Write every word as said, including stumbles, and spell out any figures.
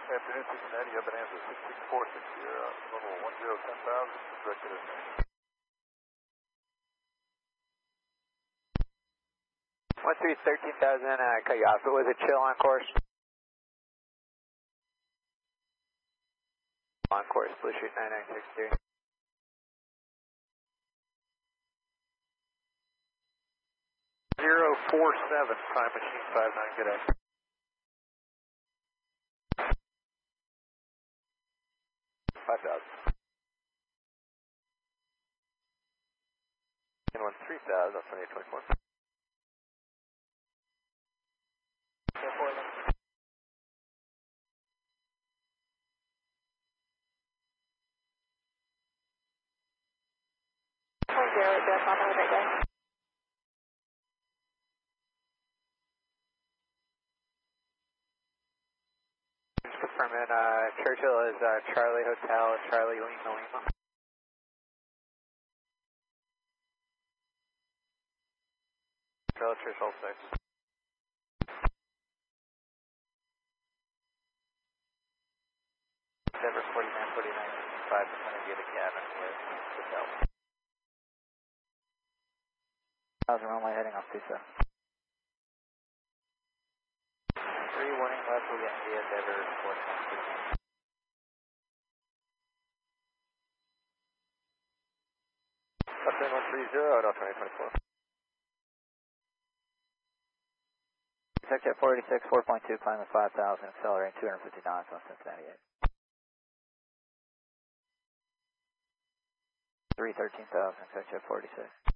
Afternoon, Cincinnati, up and answer six six four six zero, level one zero ten thousand, directed destination. one three thirteen thousand, uh, cut you off. It was a chill on course. On course, Blue Street nine nine six three. zero four seven, time machine five nine, good day. five thousand. N one three thousand, twenty-eight twenty-four. Point zero, Jeff, on the right guy. Just confirming, uh, Churchill is uh, Charlie Hotel, Charlie Lima Lima. Charlie Churchill six. Denver forty-nine forty-nine, five percent of the cabin with hotel. Thousand runway heading off two seven. Three warning left, we'll get via Denver forty-nine forty-nine. Upton one three zero, out twenty twenty-four. Sector four eighty-six, four point two, climbing five thousand, accelerating two hundred fifty knots on Cincinnati eight. three thirteen thousand, sector four eighty-six.